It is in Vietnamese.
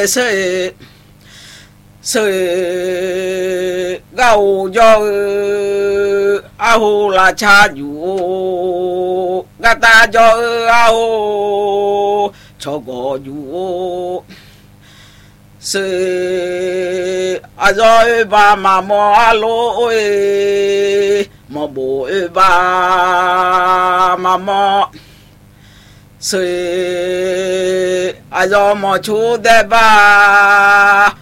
sự sự gạo do ao là cha dụ gata do ao cho có dụ sự rồi ba mà mò lỗi mò bố ba mà mò sự rồi mò chú để ba